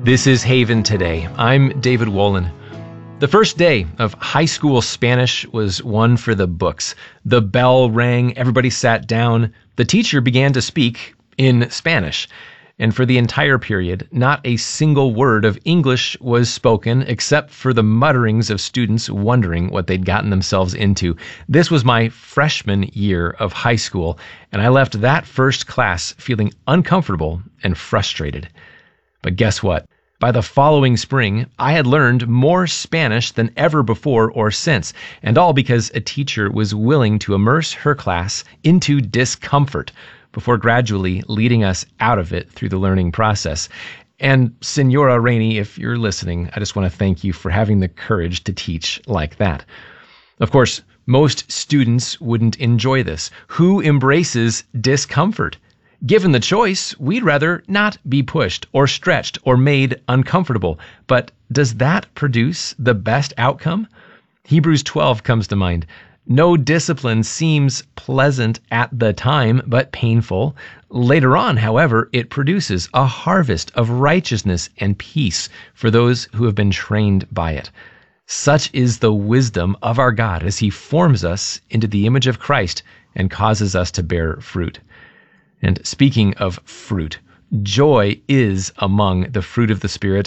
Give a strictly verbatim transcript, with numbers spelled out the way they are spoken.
This is Haven Today. I'm David Wolin. The first day of high school Spanish was one for the books. The bell rang, everybody sat down. The teacher began to speak in Spanish. And for the entire period, not a single word of English was spoken except for the mutterings of students wondering what they'd gotten themselves into. This was my freshman year of high school, and I left that first class feeling uncomfortable and frustrated. But guess what? By the following spring, I had learned more Spanish than ever before or since, and all because a teacher was willing to immerse her class into discomfort before gradually leading us out of it through the learning process. And Senora Rainey, if you're listening, I just want to thank you for having the courage to teach like that. Of course, most students wouldn't enjoy this. Who embraces discomfort? Given the choice, we'd rather not be pushed or stretched or made uncomfortable. But does that produce the best outcome? Hebrews twelve comes to mind. No discipline seems pleasant at the time, but painful. Later on, however, it produces a harvest of righteousness and peace for those who have been trained by it. Such is the wisdom of our God as he forms us into the image of Christ and causes us to bear fruit. And speaking of fruit, joy is among the fruit of the Spirit,